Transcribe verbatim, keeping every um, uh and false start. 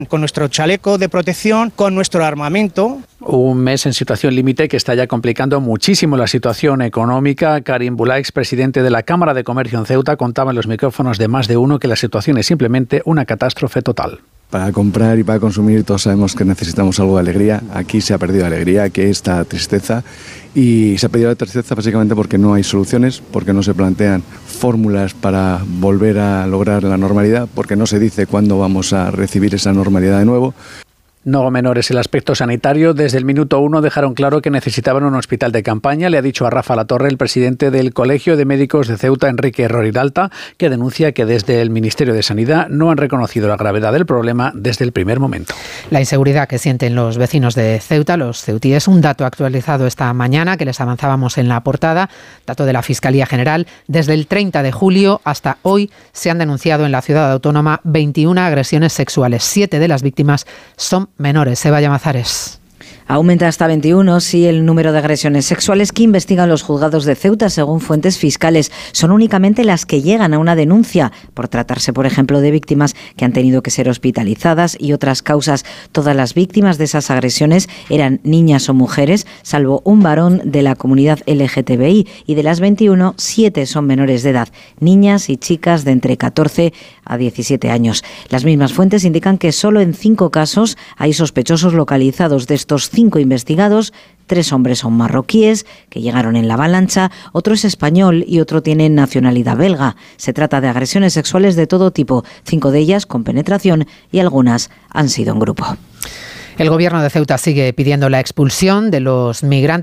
con nuestro chaleco de protección, con nuestro armamento. Un mes en situación límite que está ya complicando muchísimo la situación económica. Karim Bulaix, presidente de la Cámara de Comercio en Ceuta, contaba en los micrófonos de Más de Uno que la situación es simplemente una catástrofe total. Para comprar y para consumir todos sabemos que necesitamos algo de alegría. Aquí se ha perdido alegría, aquí está tristeza. Y se ha perdido la tristeza básicamente porque no hay soluciones, porque no se plantean fórmulas para volver a lograr la normalidad, porque no se dice cuándo vamos a recibir esa normalidad de nuevo. No menores el aspecto sanitario. Desde el minuto uno dejaron claro que necesitaban un hospital de campaña. Le ha dicho a Rafa Latorre, el presidente del Colegio de Médicos de Ceuta, Enrique Roiralta, que denuncia que desde el Ministerio de Sanidad no han reconocido la gravedad del problema desde el primer momento. La inseguridad que sienten los vecinos de Ceuta, los ceutíes, un dato actualizado esta mañana que les avanzábamos en la portada, dato de la Fiscalía General. Desde el treinta de julio hasta hoy se han denunciado en la ciudad autónoma veintiuna agresiones sexuales. Siete de las víctimas son menores. Seba Llamazares. Aumenta hasta veintiuno, sí, el número de agresiones sexuales que investigan los juzgados de Ceuta, según fuentes fiscales. Son únicamente las que llegan a una denuncia, por tratarse, por ejemplo, de víctimas que han tenido que ser hospitalizadas y otras causas. Todas las víctimas de esas agresiones eran niñas o mujeres, salvo un varón de la comunidad L G T B I. Y de las veintiuno, siete son menores de edad, niñas y chicas de entre catorce a diecisiete años. Las mismas fuentes indican que solo en cinco casos hay sospechosos localizados. De estos cinco investigados, tres hombres son marroquíes, que llegaron en la avalancha, otro es español y otro tiene nacionalidad belga. Se trata de agresiones sexuales de todo tipo, cinco de ellas con penetración y algunas han sido en grupo. El gobierno de Ceuta sigue pidiendo la expulsión de los migrantes